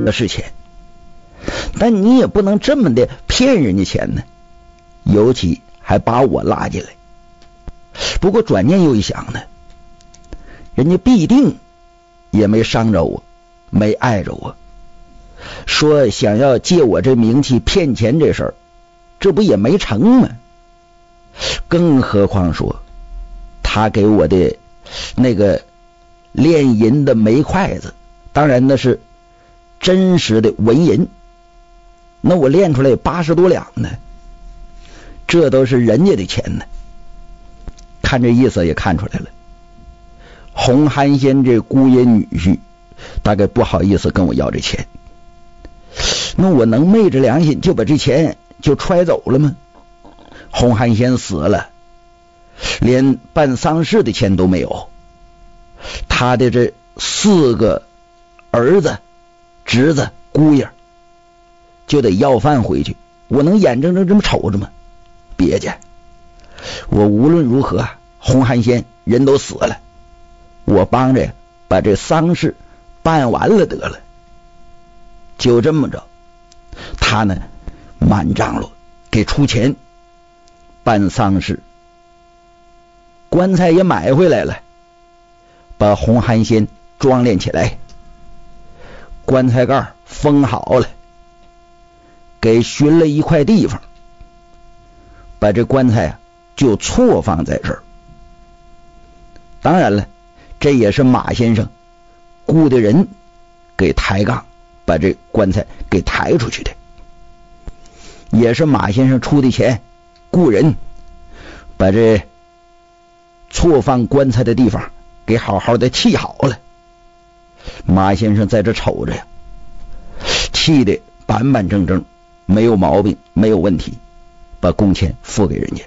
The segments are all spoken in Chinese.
的是钱，但你也不能这么的骗人家钱呢，尤其还把我拉进来。不过转念又一想呢，人家必定也没伤着我，没碍着我，说想要借我这名气骗钱这事儿，这不也没成吗？更何况说他给我的那个炼银的煤筷子，当然那是真实的纹银，那我炼出来80多两呢，这都是人家的钱呢。看这意思也看出来了，洪寒仙这孤阴女婿大概不好意思跟我要这钱，那我能昧着良心就把这钱就揣走了吗？洪寒仙死了，连办丧事的钱都没有，他的这4个儿子侄子姑爷就得要饭回去，我能眼睁睁这么瞅着吗？别介，我无论如何洪寒仙人都死了，我帮着把这丧事办完了得了。就这么着，他呢满张罗给出钱办丧事，棺材也买回来了，把洪寒仙装殓起来，棺材盖封好了，给寻了一块地方，把这棺材就错放在这儿。当然了，这也是马先生雇的人给抬杠把这棺材给抬出去的，也是马先生出的钱雇人把这错放棺材的地方给好好的砌好了。马先生在这瞅着呀，砌的板板正正，没有毛病，没有问题，把工钱付给人家。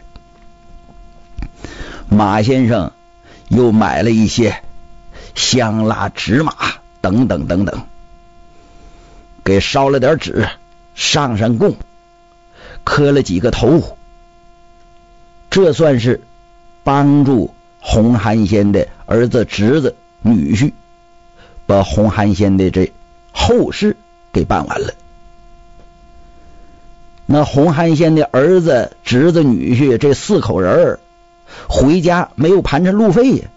马先生又买了一些香蜡纸马等等等等，给烧了点纸，上上供，磕了几个头，这算是帮助洪寒仙的儿子侄子女婿把洪寒仙的这后事给办完了。那洪寒仙的儿子侄子女婿这4口人回家没有盘缠路费呀。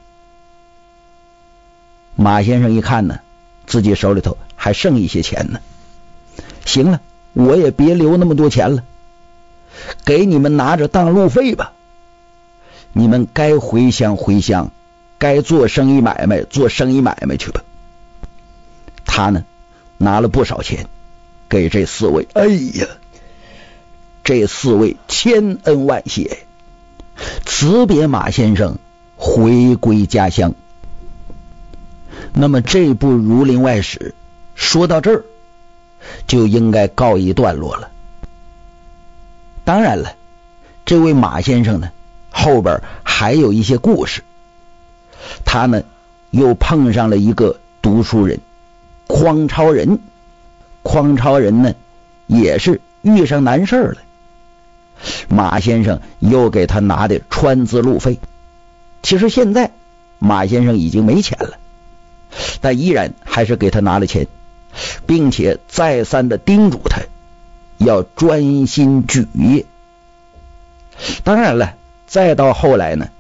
马先生一看呢，自己手里头还剩一些钱呢，行了，我也别留那么多钱了，给你们拿着当路费吧，你们该回乡回乡，该做生意买卖做生意买卖去吧。他呢拿了不少钱给这4位，哎呀，这4位千恩万谢，辞别马先生回归家乡。那么这部《儒林外史》说到这儿就应该告一段落了。当然了，这位马先生呢后边还有一些故事，他呢又碰上了一个读书人匡超人。匡超人呢也是遇上难事了，马先生又给他拿的川资路费。其实现在马先生已经没钱了，但依然还是给他拿了钱，并且再三的叮嘱他要专心举业。当然了，再到后来呢，